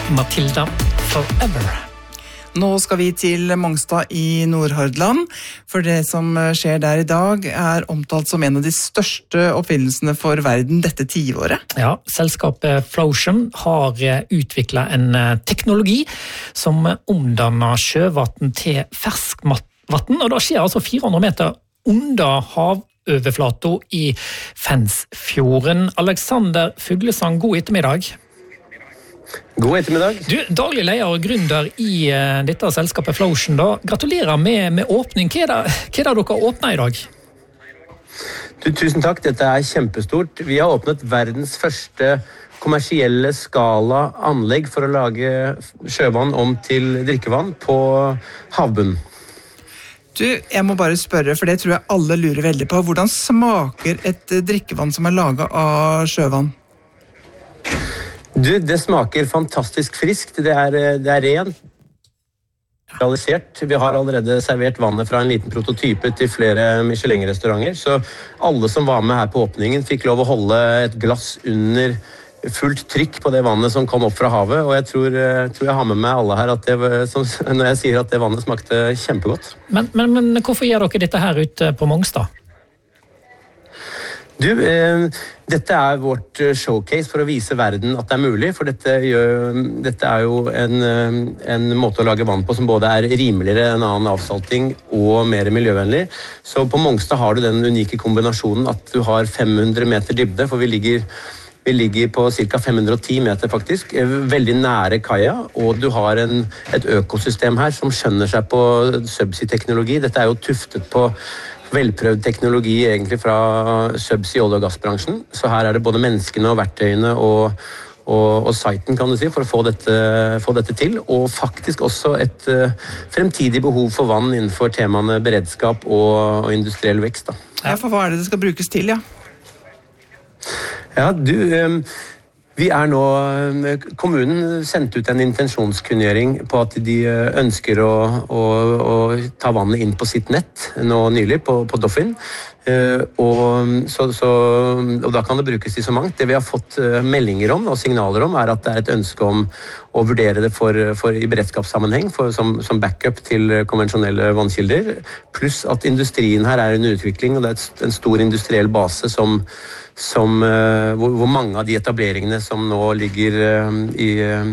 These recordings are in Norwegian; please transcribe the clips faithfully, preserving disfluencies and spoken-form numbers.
Matilda Forever. Nå skal vi til Mongstad i Nordhordland, for det som skjer der i dag er omtalt som en av de største oppfinnelsene for verden dette tiåret. Ja, selskapet Flocean har utviklet en teknologi som omdanner sjøvann til ferskvann, og det skjer altså fire hundre meter under havoverflata i Fensfjorden. Alexander Fuglesang, god ettermiddag. God ettermiddag. Du, daglig leder og gründer i uh, dette selskapet Flocean, da. Gratulerer med, med åpning. Hva er, det, hva er det dere åpner i dag? Du, tusen takk, dette er kjempestort. Vi har åpnet verdens første kommersielle skala anlegg for å lage sjøvann om til drikkevann på havbunnen. Du, jeg må bare spørre, for det tror jeg alle lurer veldig på. Hvordan smaker et drikkevann som er laget av sjøvann? Du, det smaker fantastisk friskt. Det er, det er rent. Realisert. Vi har allerede servert vannet fra en liten prototype til flere Michelin-restauranter, så alle som var med her på åpningen fikk lov å holde et glass under fullt trykk på det vannet som kom opp fra havet, og jeg tror, tror jeg har med meg alle her at det, som, når jeg sier at det vannet smakte kjempegodt. Men, men, men hvorfor gjør dere dette her ute på Mongstad? Du, eh, dette er vårt showcase for å vise verden at det er mulig, for dette, gjør, dette er jo en, en måte å lage vann på som både er rimeligere enn annen avsalting og mer miljøvennlig. Så på Mongstad har du den unike kombinasjonen at du har fem hundre meter dybde, for vi ligger, vi ligger på ca. fem hundre og ti meter faktisk, veldig nære kaia, og du har en, et økosystem her som skjønner seg på subsea-teknologi. Dette er jo tuftet på velprøvd teknologi egentlig fra subsea olje- og gassbransjen. Så her er det både menneskene og verktøyene og, og, og siten, kan du si, for å få dette, få dette til. Og faktisk også et uh, fremtidig behov for vann innenfor temaene beredskap og, og industriell vekst. Da. Ja, for hva er det det skal brukes til, ja? Ja, du... Um, Vi er nå, kommunen sendte ut en intensjonskunngjøring på at de ønsker å, å, å ta vannet inn på sitt nett nå nylig på, på Doffin. Og, så, så, og da kan det brukes til så mangt. Det vi har fått meldinger om og signaler om er at det er et ønske om å vurdere det for, for i beredskapssammenheng for, som, som backup til konvensjonelle vannkilder. Pluss at industrien her er under utvikling, og det er en stor industriell base som Som, hvor, hvor mange av de etableringene som nå ligger i,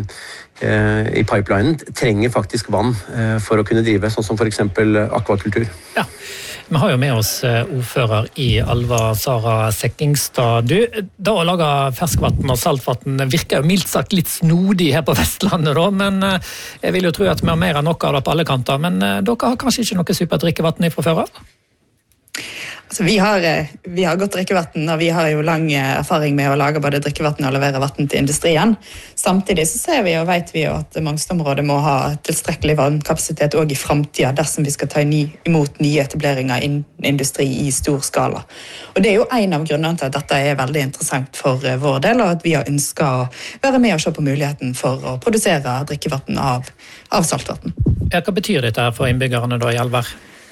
i pipelinen, trenger faktisk vann for å kunne drive, sånn som for eksempel akvakultur. Ja, vi har jo med oss ordfører i Alva, Sara Sekkingstad. Du, da å lage ferskvann og saltvann virker jo mildt sagt litt snodig her på Vestlandet, da, men jeg vil jo tro at vi har mer enn noe av det på alle kanter, men dere har kanskje ikke noe supert drikkevann fra før av? Altså, vi, har, vi har godt drikkevann, og vi har jo lang erfaring med å lage både drikkevann og levere vann til industrien. Samtidig så ser vi og vet vi jo at Mongstadområdet må ha tilstrekkelig vannkapasitet også i fremtiden dersom vi skal ta imot nye etableringer innen industri i stor skala. Og det er jo en av grunnene til at dette er veldig interessant for vår del, og at vi har ønsket å være med og se på muligheten for å produsere drikkevann av, av saltvann. Ja, hva betyr dette for innbyggerne da i Alver?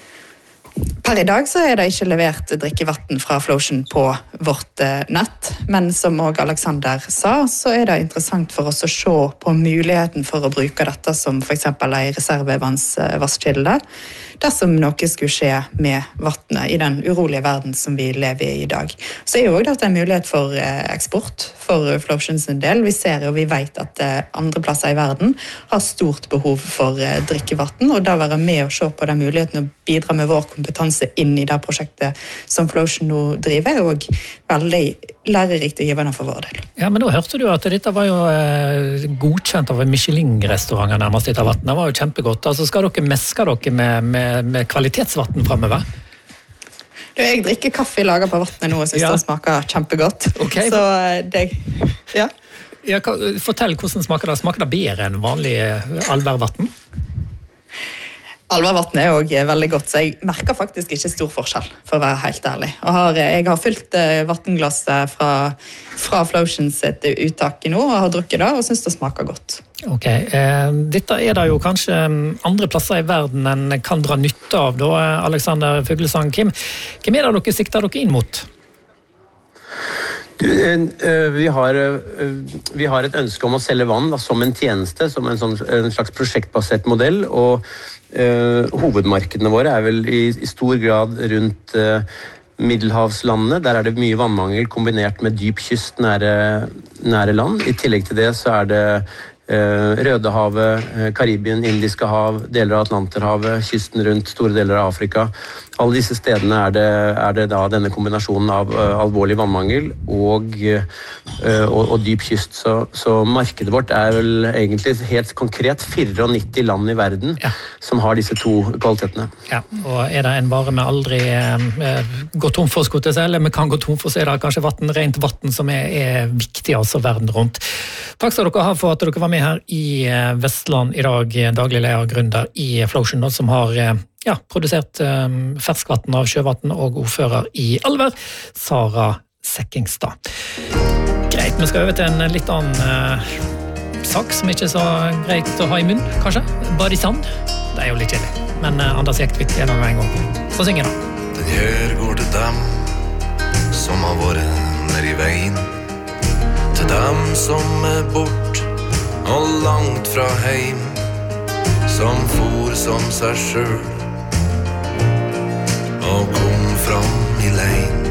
Per i dag så er det ikke levert drikkevann fra Flocean på vårt nett, men som også Alexander sa, så er det interessant for oss å se på muligheten for å bruke dette som for eksempel en reservevannsvasskilde, dersom noe skulle skje med vannet i den urolige verden som vi lever i i dag. Så er jo også dette en mulighet for eksport for Flocean sin del. Vi ser og vi vet at andre plasser i verden har stort behov for drikkevann, og da være med og se på den muligheten å bidra med vår kompetanse inn i det prosjektet som Flocean nå driver, er også veldig lærerikt og givende for vår del. Ja, men nå hørte du at dette var jo eh, godkjent av Michelin-restauranter nærmest dette vannet. Det var jo kjempegodt. Altså, skal dere meske dere med, med, med kvalitetsvann fremover? Du, jeg drikker kaffe laget på vannet nå og synes ja. Det smaker kjempegodt. Okay. Så det, ja. Ja, fortell hvordan smaker det. Smaker det bedre enn vanlig alvervann? Alvervann er også veldig godt, så jeg merker faktisk ikke stor forskjell, for å være helt ærlig. Og har, jeg har fylt vannglasset fra, fra Flocean sitt uttak nå, og har drukket det, og synes det smaker godt. Ok, eh, dette er det jo kanskje andre plasser i verden en kan dra nytte av, da, Alexander Fuglesang. Hvem, hvem er det dere sikter dere inn mot? Du, vi, har, vi har et ønske om å selge vann da, som en tjeneste, som en, sånn, en slags prosjektbasert modell, og uh, hovedmarkedene våre er vel i, i stor grad rundt uh, Middelhavslandene. Der er det mye vannmangel kombinert med dyp kyst nære, nære land. I tillegg til det så er det uh, Rødehavet, Karibien, Indiske hav, deler av Atlanterhavet, kysten rundt store deler av Afrika. Alle disse stedene er det, er det da denne kombinasjonen av uh, alvorlig vannmangel og, uh, og, og dyp kyst. Så, så markedet vårt er vel egentlig helt konkret nittifire land i verden ja. Som har disse to kvalitetene. Ja, og er det en vare vi aldri uh, går tom for, skulle jeg si, eller vi kan gå tom for, så er det kanskje vatten, rent vatten som er, er viktig altså verden rundt. Takk skal dere ha for at dere var med her i Vestland i dag, daglig leder og gründer i Flotion, som har ja, produsert um, ferskvatten av sjøvatten og ordfører i Alver, Sara Sekkingstad. Greit, vi skal over til en litt annen uh, sak som ikke er så greit å ha i munn, kanskje. Bad i sand. Det er jo litt kjedelig, men uh, Anders Jektvik er noe en gang. Så synger han. Den her går til dem som har vært nede i veien, til dem som er bort og langt fra heim, som for som seg selv og kom fram i lein.